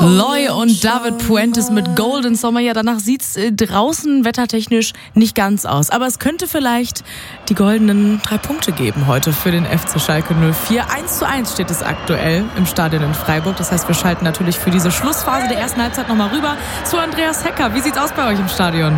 Loy und David Puentes mit Golden Summer. Ja, danach sieht's draußen wettertechnisch nicht ganz aus. Aber es könnte vielleicht die goldenen 3 Punkte geben heute für den FC Schalke 04. 1:1 steht es aktuell im Stadion in Freiburg. Das heißt, wir schalten natürlich für diese Schlussphase der ersten Halbzeit nochmal rüber zu Andreas Hecker. Wie sieht's aus bei euch im Stadion?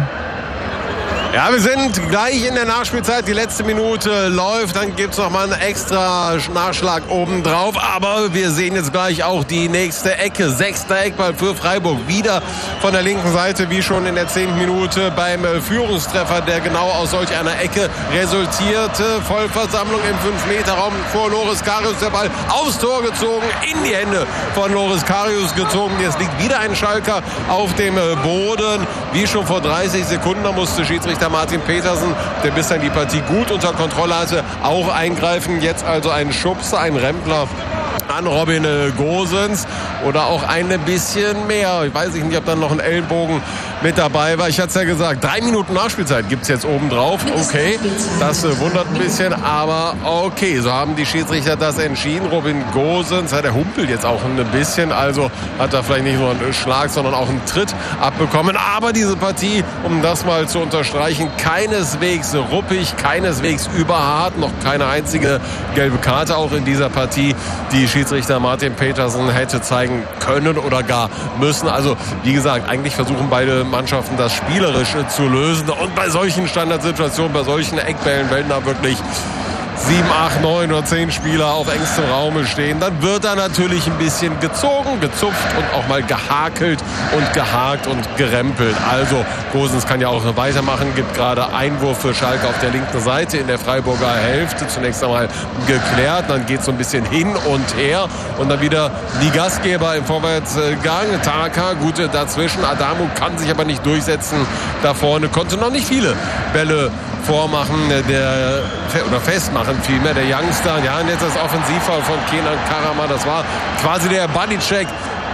Ja, wir sind gleich in der Nachspielzeit. Die letzte Minute läuft. Dann gibt es noch mal einen extra Nachschlag obendrauf. Aber wir sehen jetzt gleich auch die nächste Ecke. 6. Eckball für Freiburg. Wieder von der linken Seite, wie schon in der 10. Minute beim Führungstreffer, der genau aus solch einer Ecke resultierte. Vollversammlung im 5-Meter-Raum vor Loris Karius. Der Ball aufs Tor gezogen, in die Hände von Loris Karius gezogen. Jetzt liegt wieder ein Schalker auf dem Boden. Wie schon vor 30 Sekunden, da musste Schiedsrichter Martin Petersen, der bislang die Partie gut unter Kontrolle hatte, auch eingreifen. Jetzt also ein Schubser, ein Rempler an Robin Gosens oder auch ein bisschen mehr. Ich weiß nicht, ob dann noch ein Ellenbogen mit dabei war. Ich hatte es ja gesagt, 3 Minuten Nachspielzeit gibt es jetzt obendrauf. Okay, das wundert ein bisschen, aber okay, so haben die Schiedsrichter das entschieden. Robin Gosens, der humpelt jetzt auch ein bisschen, also hat er vielleicht nicht nur einen Schlag, sondern auch einen Tritt abbekommen. Aber diese Partie, um das mal zu unterstreichen, keineswegs ruppig, keineswegs überhart, noch keine einzige gelbe Karte auch in dieser Partie, die Schiedsrichter Martin Petersen hätte zeigen können oder gar müssen. Also wie gesagt, eigentlich versuchen beide Mannschaften das spielerisch zu lösen. Und bei solchen Standardsituationen, bei solchen Eckbällen, wenn da wirklich 7, 8, 9 oder 10 Spieler auf engstem Raume stehen, dann wird da natürlich ein bisschen gezogen, gezupft und auch mal gehakelt und gehakt und gerempelt. Also Gosens kann ja auch weitermachen, gibt gerade Einwurf für Schalke auf der linken Seite in der Freiburger Hälfte. Zunächst einmal geklärt, dann geht es so ein bisschen hin und her und dann wieder die Gastgeber im Vorwärtsgang. Taka, gut dazwischen. Adamu kann sich aber nicht durchsetzen da vorne, konnte noch nicht viele Bälle vormachen, oder festmachen vielmehr, der Youngster. Ja, und jetzt das Offensivfoul von Kenan Karaman. Das war quasi der Bodycheck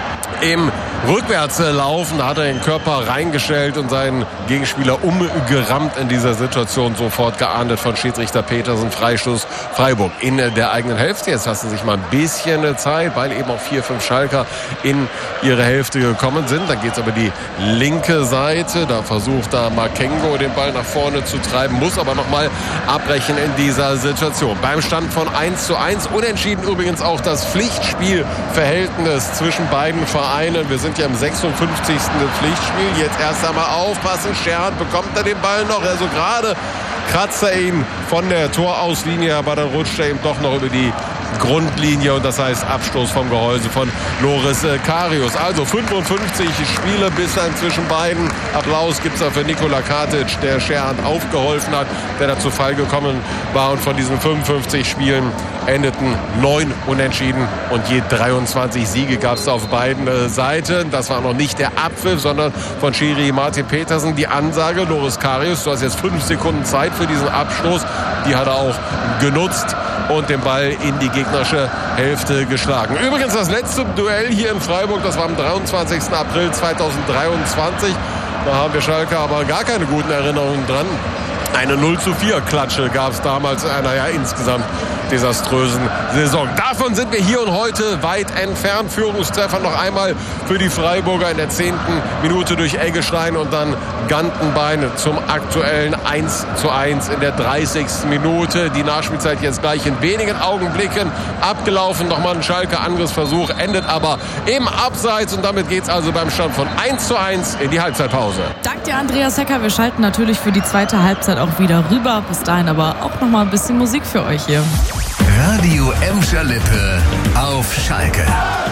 im Rückwärtslaufen. Da hat er den Körper reingestellt und seinen Gegenspieler umgerammt in dieser Situation. Sofort geahndet von Schiedsrichter Petersen. Freistoß Freiburg in der eigenen Hälfte. Jetzt lassen sie sich mal ein bisschen Zeit, weil eben auch 4, 5 Schalker in ihre Hälfte gekommen sind. Dann geht es aber die linke Seite. Da versucht da Makengo den Ball nach vorne zu treiben, muss aber nochmal abbrechen in dieser Situation. Beim Stand von 1:1. Unentschieden übrigens auch das Pflichtspielverhältnis zwischen beiden Vereinen. Wir sind ja im 56. Pflichtspiel. Jetzt erst einmal aufpassen. Scherhardt bekommt er den Ball noch. Also gerade kratzt er ihn von der Torauslinie, aber dann rutscht er ihm doch noch über die Grundlinie und das heißt Abstoß vom Gehäuse von Loris Karius. Also 55 Spiele bislang zwischen beiden. Applaus gibt es da für Nikola Katic, der Scherhardt aufgeholfen hat, der da zu Fall gekommen war. Und von diesen 55 Spielen endeten 9 Unentschieden und je 23 Siege gab es auf beiden Seiten. Das war noch nicht der Abpfiff, sondern von Schiri Martin Petersen die Ansage: Loris Karius, du hast jetzt 5 Sekunden Zeit für diesen Abstoß. Die hat er auch genutzt und den Ball in die gegnerische Hälfte geschlagen. Übrigens das letzte Duell hier in Freiburg, das war am 23. April 2023. Da haben wir Schalke aber gar keine guten Erinnerungen dran. Eine 0:4-Klatsche gab es damals in einer insgesamt desaströsen Saison. Davon sind wir hier und heute weit entfernt. Führungstreffer noch einmal für die Freiburger in der 10. Minute durch Eggestein und dann Gantenbein zum aktuellen 1:1 in der 30. Minute. Die Nachspielzeit jetzt gleich in wenigen Augenblicken abgelaufen. Nochmal ein Schalke-Angriffsversuch, endet aber im Abseits und damit geht es also beim Stand von 1:1 in die Halbzeitpause. Dank dir, Andreas Hecker. Wir schalten natürlich für die zweite Halbzeit auch wieder rüber. Bis dahin aber auch noch mal ein bisschen Musik für euch hier. Radio Emscher Lippe auf Schalke.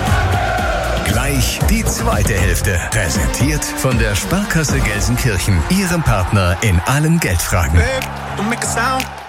Gleich die zweite Hälfte. Präsentiert von der Sparkasse Gelsenkirchen. Ihrem Partner in allen Geldfragen.